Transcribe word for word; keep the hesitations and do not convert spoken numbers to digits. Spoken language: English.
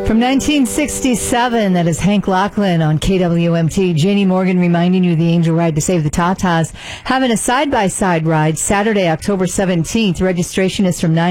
From nineteen sixty-seven, that is Hank Lachlan on K W M T. Janie Morgan reminding you the Angel Ride to Save the Tatas having a side-by-side ride Saturday, October seventeenth. Registration is from nine